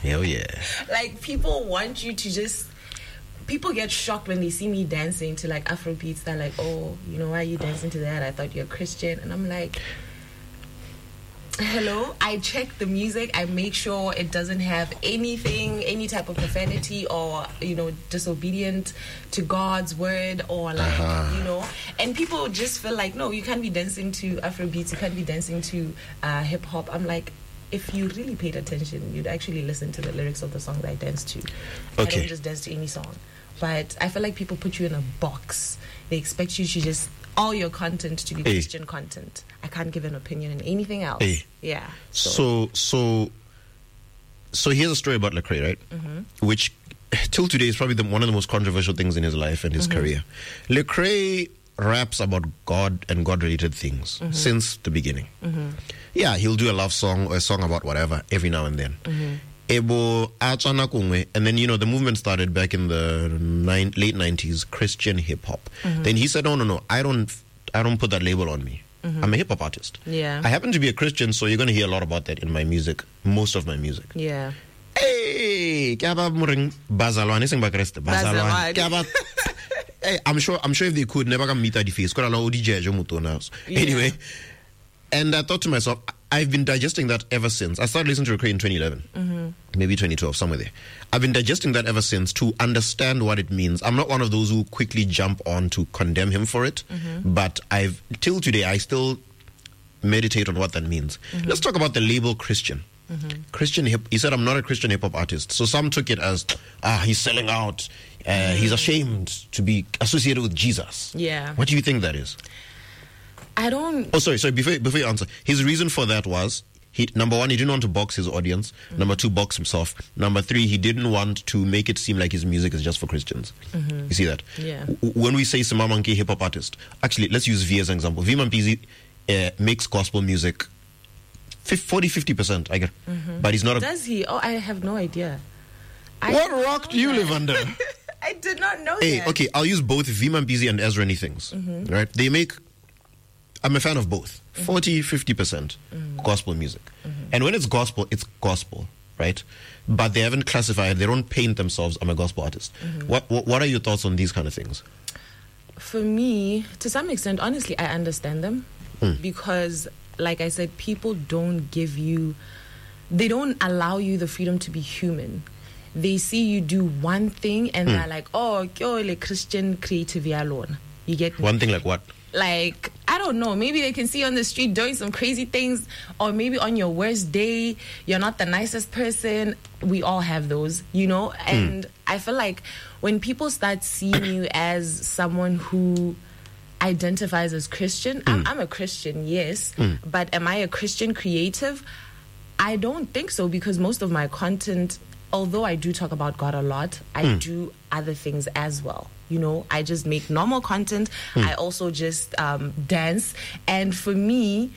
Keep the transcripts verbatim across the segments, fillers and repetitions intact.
Hell yeah. Like, people want you to just... People get shocked when they see me dancing to, like, Afro beats. They're like, oh, you know, why are you dancing to that? I thought you're a Christian. And I'm like... Hello, I check the music. I make sure it doesn't have anything, any type of profanity or, you know, disobedient to God's word or like, uh-huh. you know. And people just feel like, no, you can't be dancing to Afrobeats. You can't be dancing to uh, hip hop. I'm like, if you really paid attention, you'd actually listen to the lyrics of the songs I dance to. Okay. I don't just dance to any song. But I feel like people put you in a box. They expect you to just... all your content to be hey. Christian content. I can't give an opinion on anything else. Hey. Yeah. So. so, so, so here's a story about Lecrae, right? Mm-hmm. Which, till today, is probably the, one of the most controversial things in his life and his mm-hmm. career. Lecrae raps about God and God-related things mm-hmm. since the beginning. Mm-hmm. Yeah, he'll do a love song or a song about whatever every now and then. Mm-hmm. And then, you know, the movement started back in the nine, late nineties, Christian hip-hop. Mm-hmm. Then he said, no, no, no, I don't I don't put that label on me. Mm-hmm. I'm a hip-hop artist. Yeah. I happen to be a Christian, so you're going to hear a lot about that in my music, most of my music. Yeah. Hey, hey, I'm sure I'm sure if they could, never come meet at the face. Anyway, and I thought to myself, I've been digesting that ever since. I started listening to Lecrae in twenty eleven, mm-hmm. maybe twenty twelve, somewhere there. I've been digesting that ever since to understand what it means. I'm not one of those who quickly jump on to condemn him for it, mm-hmm. but I've till today I still meditate on what that means. Mm-hmm. Let's talk about the label Christian. Mm-hmm. Christian hip. He said, "I'm not a Christian hip hop artist." So some took it as, ah, he's selling out. Uh, mm-hmm. He's ashamed to be associated with Jesus. Yeah. What do you think that is? I don't... Oh, sorry, sorry, before, before you answer. His reason for that was, he number one, he didn't want to box his audience. Mm-hmm. Number two, box himself. Number three, he didn't want to make it seem like his music is just for Christians. Mm-hmm. You see that? Yeah. W- when we say Simamanki hip-hop artist, actually, let's use V as an example. V Mampizi uh, makes gospel music forty, fifty percent, I guess. Mm-hmm. But he's not a... Does he? Oh, I have no idea. I what rock do you live under? I did not know hey, that. Okay, I'll use both V Mampizi and Ezra Anythings. Mm-hmm. Right? They make... I'm a fan of both. Mm-hmm. forty, fifty percent mm-hmm. gospel music. Mm-hmm. And when it's gospel, it's gospel, right? But they haven't classified, they don't paint themselves, I'm a gospel artist. Mm-hmm. What, what What are your thoughts on these kind of things? For me, to some extent, honestly, I understand them. Mm. Because, like I said, people don't give you, they don't allow you the freedom to be human. They see you do one thing and mm. they're like, oh, you're a Christian creative alone. You get me? One thing like what? Like, I don't know, maybe they can see you on the street doing some crazy things, or maybe on your worst day, you're not the nicest person. We all have those, you know? And mm. I feel like when people start seeing you as someone who identifies as Christian, mm. I'm, I'm a Christian, yes, mm. but am I a Christian creative? I don't think so, because most of my content, although I do talk about God a lot, I mm. do other things as well. You know, I just make normal content. Mm. I also just um, dance. And for me,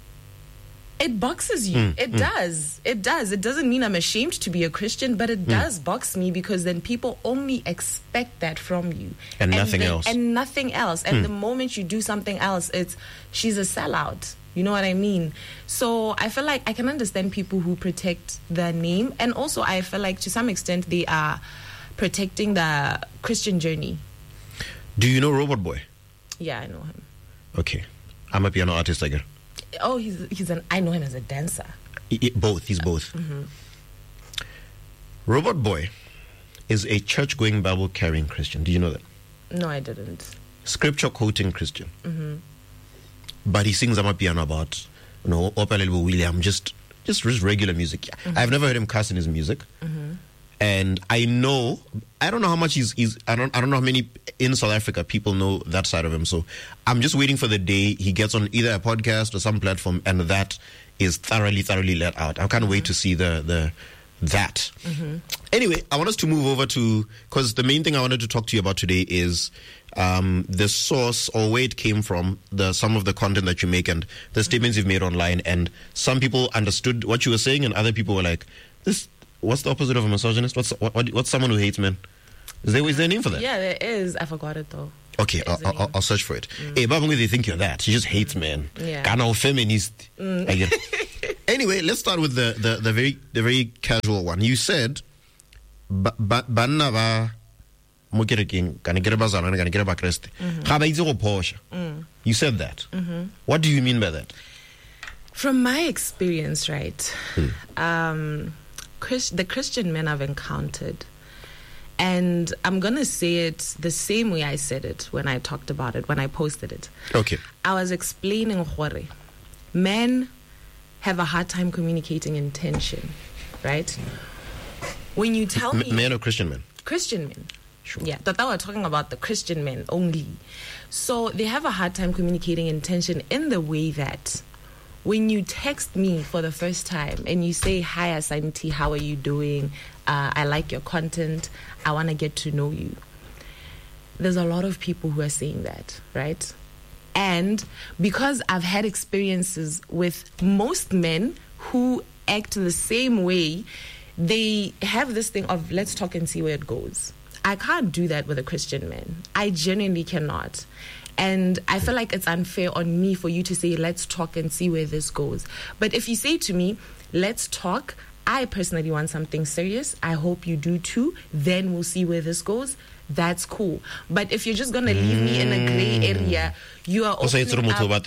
it boxes you. Mm. It mm. does. It does. It doesn't mean I'm ashamed to be a Christian, but it mm. does box me, because then people only expect that from you. And, and nothing then, else. And nothing else. And mm. the moment you do something else, it's, she's a sellout. You know what I mean? So I feel like I can understand people who protect their name. And also I feel like to some extent they are protecting the Christian journey. Do you know Robot Boy? Yeah, I know him. Okay. I'm a piano artist, I guess. Oh, he's he's an. I know him as a dancer. He, both. He's both. Mm-hmm. Robot Boy is a church-going, Bible-carrying Christian. Do you know that? No, I didn't. Scripture-quoting Christian. Mm-hmm. But he sings amapiano about, you know, Opalelbo William, just, just just regular music. Mm-hmm. I've never heard him cuss in his music. Mm-hmm. And I know, I don't know how much he's, he's, I don't I don't know how many in South Africa people know that side of him. So I'm just waiting for the day he gets on either a podcast or some platform and that is thoroughly, thoroughly let out. I can't mm-hmm. wait to see the, the that. Mm-hmm. Anyway, I want us to move over to, because the main thing I wanted to talk to you about today is um, the source or where it came from, the some of the content that you make and the statements you've made online. And some people understood what you were saying and other people were like, this... What's the opposite of a misogynist? What's what, what, what's someone who hates men? Is there, is there a name for that? Yeah, there is. I forgot it though. Okay, I'll, I'll, I'll search for it. Mm. Hey, Babangwe, they think you're that. She just hates men. Yeah. Kind of feminist. Mm. I get. Anyway, let's start with the, the, the very the very casual one. You said banna ba mo kerekeng kana kere bazana kana kere ba Kriste ga ba itse go phosha. You said that. Mm-hmm. What do you mean by that? From my experience, right, hmm. um, Christ, the Christian men I've encountered, and I'm going to say it the same way I said it when I talked about it, when I posted it. Okay. I was explaining, Hore, men have a hard time communicating intention, right? When you tell M- me... Men or Christian men? Christian men. Sure. Yeah, that we're talking about the Christian men only. So they have a hard time communicating intention in the way that when you text me for the first time and you say, hi, Asanti, how are you doing? Uh, I like your content. I want to get to know you. There's a lot of people who are saying that, right? And because I've had experiences with most men who act the same way, they have this thing of let's talk and see where it goes. I can't do that with a Christian man. I genuinely cannot. And I feel like it's unfair on me for you to say, let's talk and see where this goes. But if you say to me, let's talk, I personally want something serious. I hope you do too. Then we'll see where this goes. That's cool. But if you're just going to leave me in a gray area, you are opening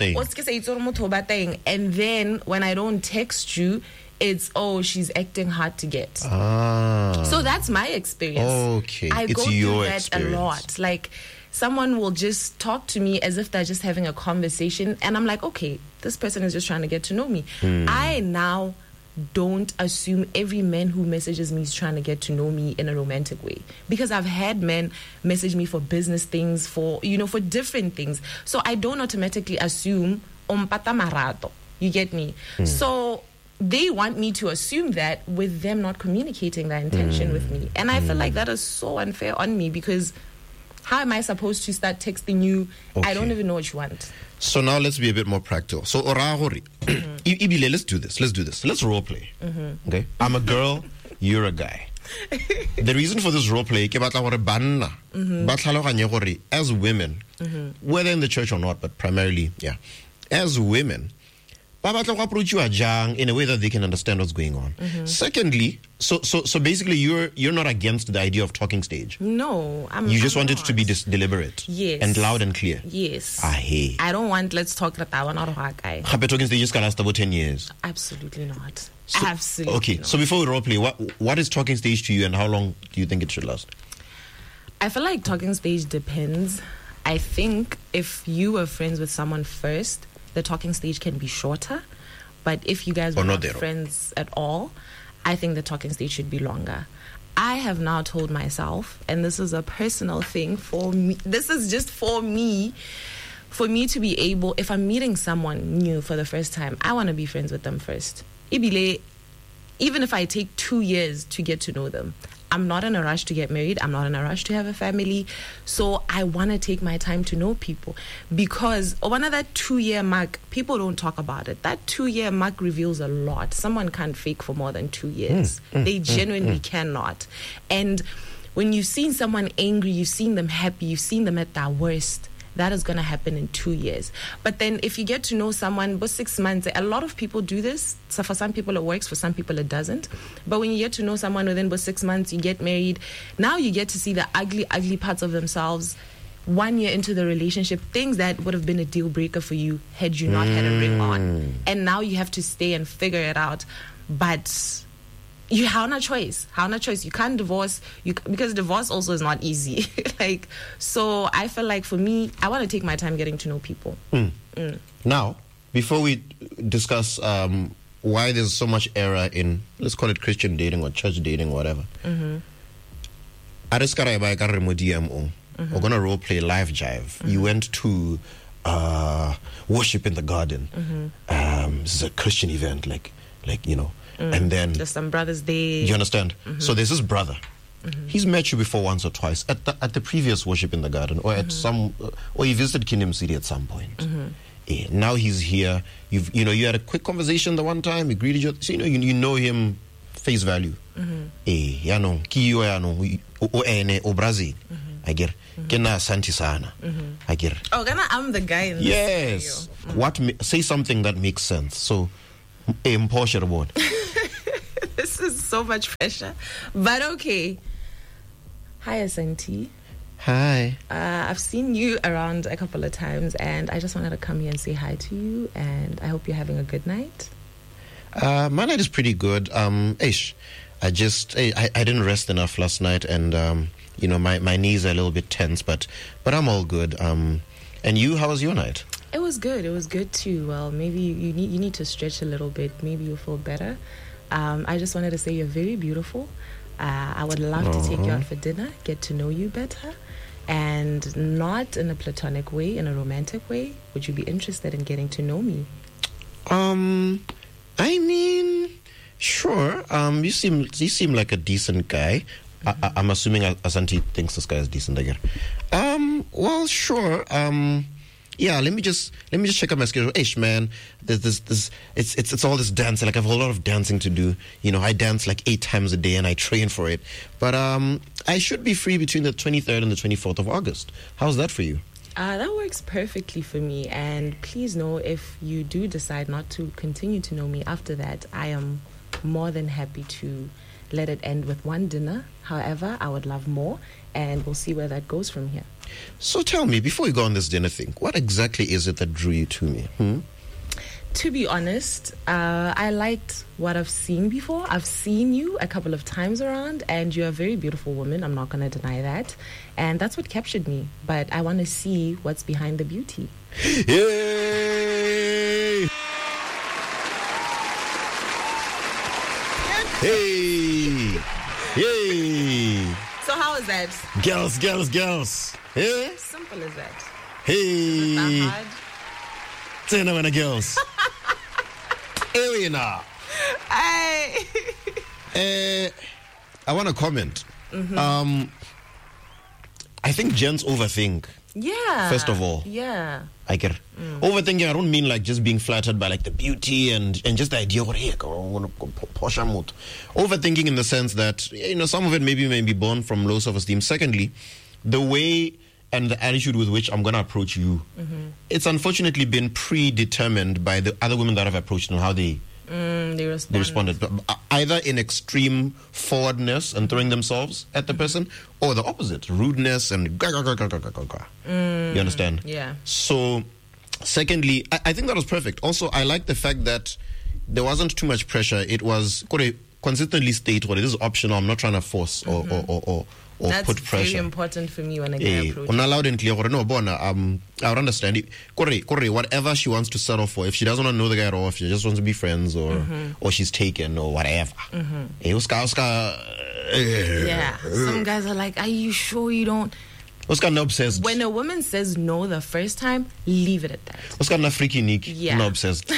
up, and then when I don't text you, it's, oh, she's acting hard to get. Ah. So that's my experience. Okay. I it's go your through that experience. a lot. Like, someone will just talk to me as if they're just having a conversation, and I'm like, okay, this person is just trying to get to know me. Mm. I now don't assume every man who messages me is trying to get to know me in a romantic way, because I've had men message me for business things, for, you know, for different things. So I don't automatically assume ompata marato. You get me? Mm. So they want me to assume that with them not communicating their intention mm. with me. And I mm. feel like that is so unfair on me, because how am I supposed to start texting you? Okay. I don't even know what you want. So now let's be a bit more practical. So orahori, Ibile, let's do this. Let's do this. Let's role play. Mm-hmm. Okay, I'm a girl, you're a guy. The reason for this role play, ke batla gore banna ba tlhaloganye gore as women, mm-hmm. whether in the church or not, but primarily, yeah, as women, ba batla go approach you in a way that they can understand what's going on. Mm-hmm. Secondly, so so so basically, you're you're not against the idea of talking stage. No, I'm. You just I'm want not. it to be dis- deliberate, yes, and loud and clear. Yes. Ah, hey. I don't want let's talk that I want to guy. Happy talking stage can last about ten years. Absolutely not. So, Absolutely. Okay, not. so before we role play, what what is talking stage to you, and how long do you think it should last? I feel like talking stage depends. I think if you were friends with someone first, the talking stage can be shorter. But if you guys were not, not friends at all, I think the talking stage should be longer. I have now told myself, and this is a personal thing for me, this is just for me, for me to be able, if I'm meeting someone new for the first time, I want to be friends with them first. Ibile, even if I take two years to get to know them, I'm not in a rush to get married. I'm not in a rush to have a family. So I want to take my time to know people, because one of that two-year mark, people don't talk about it. That two-year mark reveals a lot. Someone can't fake for more than two years. Mm, mm, they genuinely mm, mm. cannot. And when you've seen someone angry, you've seen them happy, you've seen them at their worst, that is going to happen in two years. But then if you get to know someone for six months, a lot of people do this. So for some people it works, for some people it doesn't. But when you get to know someone within about six months, you get married, now you get to see the ugly, ugly parts of themselves one year into the relationship, things that would have been a deal breaker for you had you not mm. had a ring on. And now you have to stay and figure it out. But you have no choice. Have no choice. You can't divorce. You because divorce also is not easy. Like, so I feel like for me, I want to take my time getting to know people. Mm. Mm. Now, before we discuss um, why there's so much error in, let's call it Christian dating or church dating, whatever. Mm-hmm. Mm-hmm. We're gonna role play live jive. Mm-hmm. You went to uh, worship in the garden. Mm-hmm. Um, this is a Christian event, like, like you know. Mm. And then there's some brothers there. You understand? Mm-hmm. So there's this brother. Mm-hmm. He's met you before once or twice at the at the previous worship in the garden, or at mm-hmm. some, uh, or he visited Kingdom City at some point. Mm-hmm. Yeah, now he's here. You've you know you had a quick conversation the one time. You greeted you. So you know you, you know him face value. Eh, ya no kiyo ya no o ene o Brazil. I get. Kena santi sana. I get. Oh, Gana, I'm the guy in this yes. video. Mm. What say something that makes sense. So. Hey, Mposhe Rabon. This is so much pressure. But okay. Hi, Asante. Hi. Uh, I've seen you around a couple of times, and I just wanted to come here and say hi to you, and I hope you're having a good night. Uh, my night is pretty good. Um, ish. I just, I, I didn't rest enough last night, and, um, you know, my, my knees are a little bit tense, but, but I'm all good. Um, and you, how was your night? It was good. It was good too. Well, maybe you, you need you need to stretch a little bit. Maybe you'll feel better. Um, I just wanted to say you're very beautiful. Uh, I would love to take you out for dinner, get to know you better, and not in a platonic way, in a romantic way. Would you be interested in getting to know me? Um, I mean, sure. Um, you seem you seem like a decent guy. Mm-hmm. I, I'm assuming Asante thinks this guy is decent again. Um, well, sure. Um. Yeah, let me just let me just check out my schedule. Ish, man, there's this this it's it's it's all this dancing. Like I have a lot of dancing to do. You know, I dance like eight times a day and I train for it. But um, I should be free between the twenty-third and the twenty-fourth of August. How's that for you? Uh, that works perfectly for me. And please know, if you do decide not to continue to know me after that, I am more than happy to let it end with one dinner. However, I would love more, and we'll see where that goes from here. So tell me, before we go on this dinner thing, what exactly is it that drew you to me? Hmm? To be honest, uh, I liked what I've seen before. I've seen you a couple of times around, and you're a very beautiful woman. I'm not going to deny that. And that's what captured me. But I want to see what's behind the beauty. Yay! Hey! Yay! So how is that? Girls, girls, girls. Yeah? Simple as that. Hey! That hard? Ten of the girls. Elena. Hey! Uh, I want to comment. Mm-hmm. Um, I think gents overthink. Yeah. First of all. Yeah. I get mm. Overthinking. I don't mean like just being flattered by like the beauty and, and just the idea of overthinking in the sense that, you know, some of it maybe may be born from low self-esteem. Secondly, the way and the attitude with which I'm going to approach you, mm-hmm. it's unfortunately been predetermined by the other women that I've approached and how they mm, they, respond. they responded. Either in extreme forwardness and throwing themselves at the person, or the opposite, rudeness and ga, ga, ga, ga, ga, ga, ga. Mm, you understand? Yeah. So, secondly, I, I think that was perfect. Also, I like the fact that there wasn't too much pressure. It was consistently state what it is optional. I'm not trying to force or mm-hmm. or, or, or Or That's put pressure. very important for me when I get Eh, approached. on loud and clear. No, bona, um, I would understand it. Corre, corre, whatever she wants to settle for. If she doesn't want to know the guy at all, if she just wants to be friends, or mm-hmm. or she's taken, or whatever. Mm-hmm. Eh, Oscar, Oscar, eh, yeah. Some guys are like, "Are you sure you don't?" Oscar, no obsessed. When a woman says no the first time, leave it at that. Oscar, na freaky Nick. Yeah. No obsessed.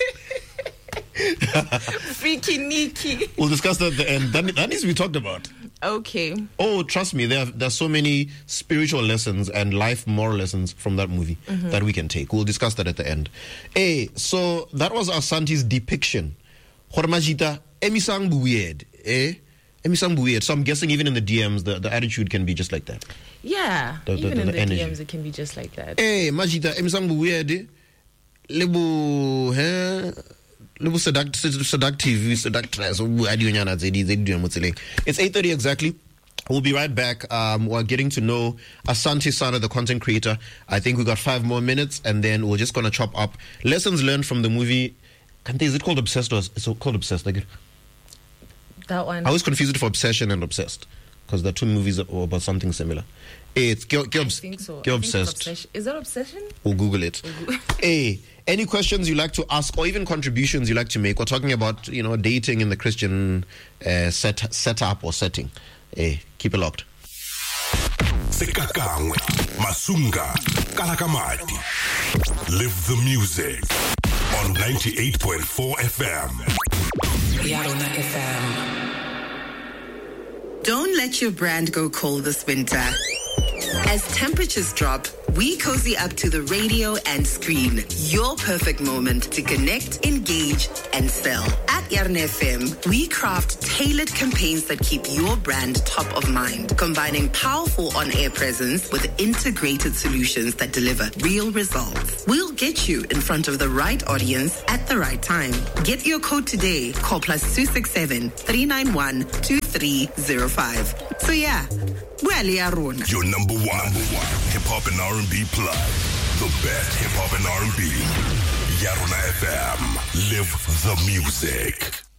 Freaky Nikki. We'll discuss that at the end. That, that needs to be talked about. Okay. Oh, trust me, there are, there are so many spiritual lessons and life moral lessons from that movie mm-hmm. that we can take. We'll discuss that at the end. Hey, so that was Asante's depiction. Hormajita, emisang weird, eh? Emisang weird. So I'm guessing even in the D Ms, the, the attitude can be just like that. Yeah, the, the, even the, in the, the energy. D Ms, it can be just like that. Hey, Majita, emisang weird, lebo, eh? Seduct, seductive, seductress. It's eight thirty exactly. We'll be right back. Um, we're getting to know Asante Sana, the content creator. I think we got five more minutes, and then we're just gonna chop up lessons learned from the movie. Is it called Obsessed or is it called Obsessed? Like, that one. I always confuse it for Obsession and Obsessed because they're two movies about something similar. Hey, it's get, get, I think so. Get I Obsessed. Think is that Obsession? We'll Google it. We'll Google. Hey. Any questions you like to ask, or even contributions you like to make? We're talking about, you know, dating in the Christian uh, set setup or setting. Hey, keep it locked. Sekakangwe, Masunga, Kalakamati. Live the music on ninety-eight point four F M. Yarona F M. Don't let your brand go cold this winter. As temperatures drop, we cozy up to the radio and screen. Your perfect moment to connect, engage, and sell. At Yarn F M, we craft tailored campaigns that keep your brand top of mind, combining powerful on-air presence with integrated solutions that deliver real results. We'll get you in front of the right audience at the right time. Get your code today. Call plus two six seven, three nine one, two three zero five. So yeah, well, Yarona. Your number one, number one hip hop and R and B plug. The best hip hop and R and B. Yarona F M. Live the music.